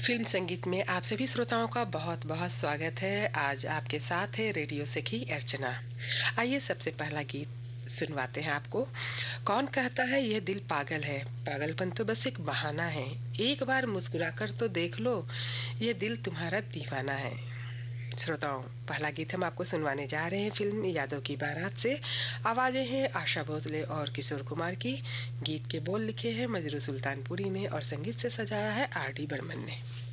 Film संगीत में आप सभी श्रोताओं का बहुत बहुत स्वागत है। आज आपके साथ है रेडियो सखी अर्चना। आइए सबसे पहला गीत सुनवाते हैं आपको। कौन कहता है यह दिल पागल है, पागलपन तो बस एक बहाना है। एक बार मुस्कुराकर तो देख लो, ये दिल तुम्हारा दीवाना है। श्रोताओं, पहला गीत हम आपको सुनवाने जा रहे हैं फिल्म यादों की बारात से। आवाजें हैं आशा भोसले और किशोर कुमार की। गीत के बोल लिखे हैं मजरू सुल्तानपुरी ने और संगीत से सजाया है आर डी बर्मन ने।